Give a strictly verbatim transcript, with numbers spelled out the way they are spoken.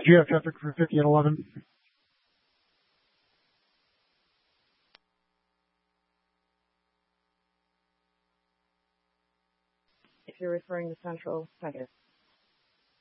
Do you have traffic for fifty and eleven? If you're referring to Central, negative.